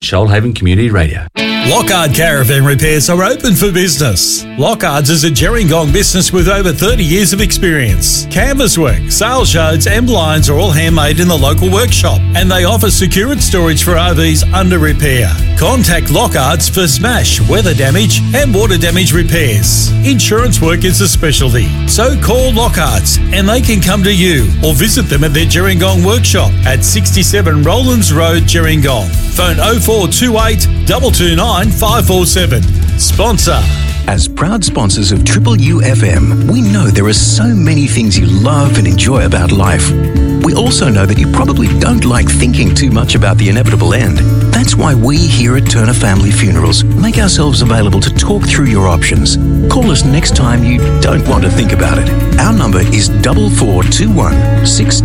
Shoalhaven Community Radio. Lockhart Caravan Repairs are open for business. Lockhart's is a Gerringong business with over 30 years of experience. Canvas work, sail shards and blinds are all handmade in the local workshop, and they offer secured storage for RVs under repair. Contact Lockhart's for smash, weather damage and water damage repairs. Insurance work is a specialty, so call Lockhart's and they can come to you or visit them at their Gerringong workshop at 67 Rowlands Road, Gerringong. Phone 0428 229 547. Sponsor. As proud sponsors of Triple UFM, we know there are so many things you love and enjoy about life. We also know that you probably don't like thinking too much about the inevitable end. That's why we here at Turner Family Funerals make ourselves available to talk through your options. Call us next time you don't want to think about it. Our number is 4421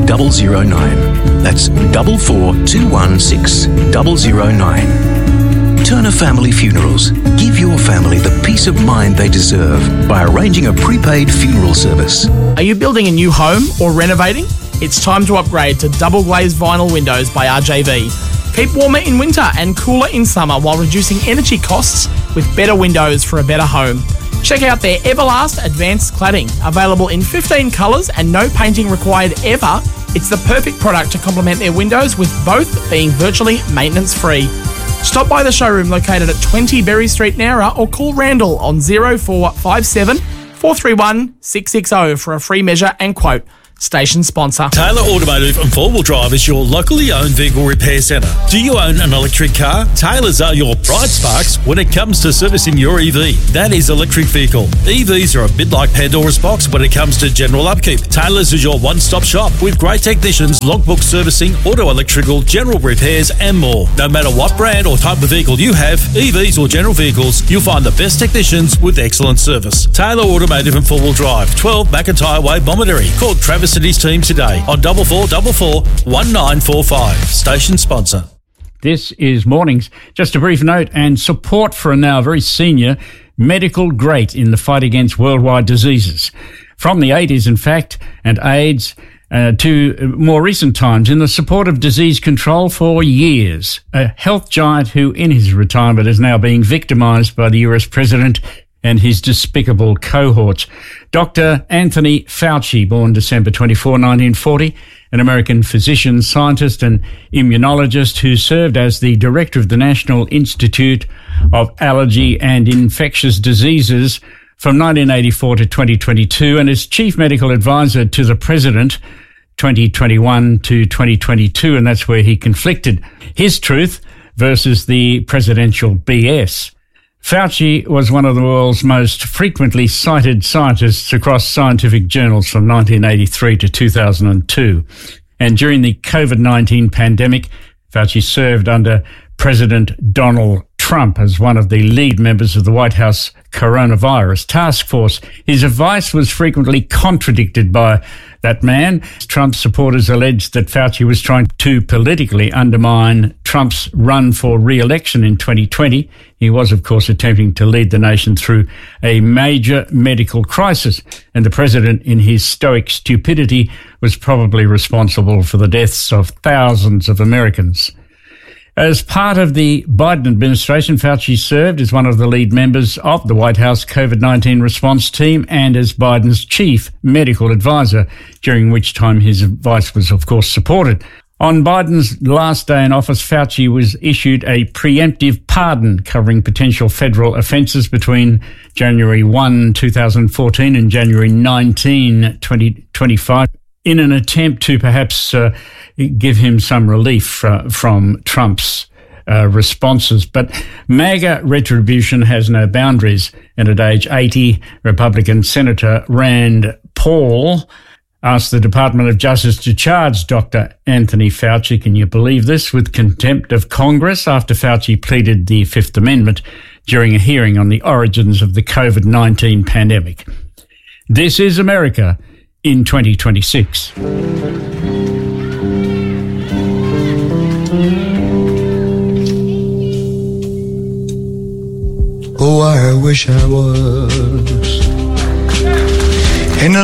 6009. That's 4421 6009. Turner Family Funerals. Give your family the peace of mind they deserve by arranging a prepaid funeral service. Are you building a new home or renovating? It's time to upgrade to double glazed vinyl windows by RJV. Keep warmer in winter and cooler in summer while reducing energy costs with better windows for a better home. Check out their Everlast Advanced Cladding. Available in 15 colours and no painting required ever, it's the perfect product to complement their windows, with both being virtually maintenance free. Stop by the showroom located at 20 Berry Street, Nowra, or call Randall on 0457 431 660 for a free measure and quote. Station sponsor. Taylor Automotive and 4-Wheel Drive is your locally owned vehicle repair centre. Do you own an electric car? Taylor's are your bright sparks when it comes to servicing your EV. That is electric vehicle. EVs are a bit like Pandora's box when it comes to general upkeep. Taylor's is your one-stop shop with great technicians, logbook servicing, auto electrical, general repairs and more. No matter what brand or type of vehicle you have, EVs or general vehicles, you'll find the best technicians with excellent service. Taylor Automotive and 4-Wheel Drive, 12 McIntyre Way, Bomaderry. Call Travis and his team today on 4444 1945. Station sponsor. This is Mornings. Just a brief note and support for a now very senior medical great in the fight against worldwide diseases. From the 80s, in fact, and AIDS to more recent times, in the support of disease control for years. A health giant who, in his retirement, is now being victimised by the US president and his despicable cohorts. Dr. Anthony Fauci, born December 24, 1940, an American physician, scientist and immunologist who served as the director of the National Institute of Allergy and Infectious Diseases from 1984 to 2022, and as chief medical advisor to the president 2021 to 2022, and that's where he conflicted his truth versus the presidential BS. Fauci was one of the world's most frequently cited scientists across scientific journals from 1983 to 2002. And during the COVID-19 pandemic, Fauci served under President Donald Trump as one of the lead members of the White House Coronavirus Task Force. His advice was frequently contradicted by that man. Trump supporters alleged that Fauci was trying to politically undermine Trump's run for re-election in 2020. He was, of course, attempting to lead the nation through a major medical crisis, and the president, in his stoic stupidity, was probably responsible for the deaths of thousands of Americans. As part of the Biden administration, Fauci served as one of the lead members of the White House COVID-19 response team and as Biden's chief medical advisor, during which time his advice was, of course, supported. On Biden's last day in office, Fauci was issued a preemptive pardon covering potential federal offences between January 1, 2014 and January 19, 2025. In an attempt to perhaps give him some relief from Trump's responses. But MAGA retribution has no boundaries. And at age 80, Republican Senator Rand Paul asked the Department of Justice to charge Dr. Anthony Fauci, can you believe this, with contempt of Congress after Fauci pleaded the Fifth Amendment during a hearing on the origins of the COVID-19 pandemic. This is America in 2026. Oh, I wish I was